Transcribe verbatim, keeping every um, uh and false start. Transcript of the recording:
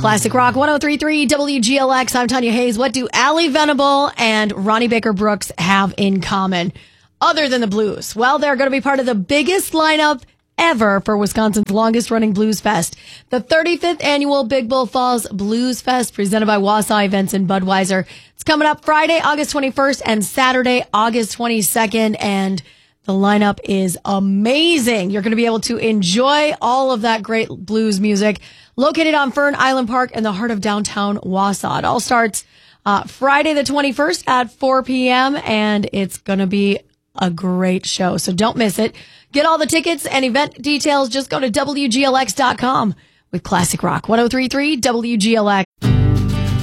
Classic Rock one oh three point three W G L X. I'm Tanya Hayes. What do Allie Venable and Ronnie Baker Brooks have in common other than the blues? Well, they're going to be part of the biggest lineup ever for Wisconsin's longest running blues fest, the thirty-fifth annual Big Bull Falls Blues Fest, presented by Wausau Events and Budweiser. It's coming up Friday, August twenty-first and Saturday, August twenty-second, and the lineup is amazing. You're going to be able to enjoy all of that great blues music, located on Fern Island Park in the heart of downtown Wausau. It all starts uh, Friday the twenty-first at four p.m., and it's going to be a great show, so don't miss it. Get all the tickets and event details. Just go to W G L X dot com with Classic Rock one oh three point three W G L X.